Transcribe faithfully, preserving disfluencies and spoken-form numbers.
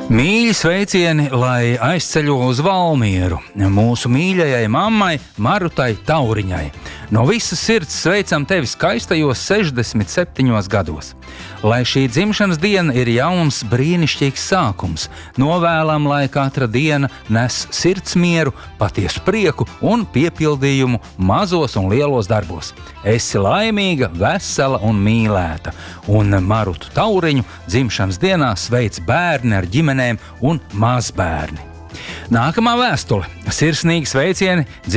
Mīļi sveicieni, lai aizceļo uz Valmieru mūsu mīļajai mammai Marutai Tauriņai. No visas sirds sveicam tevi skaistajos sešdesmit septiņos gados. Lai šī dzimšanas diena ir jauns, brīnišķīgs sākums, novēlam, lai katra diena nes sirds mieru, patiesu prieku un piepildījumu mazos un lielos darbos. Esi laimīga, vesela un mīlēta, un Marutu Tauriņu dzimšanas dienā sveic bērni ar ģimenēm un mazbērni. Nākamā vēstule. Sirsnīgi sveicieni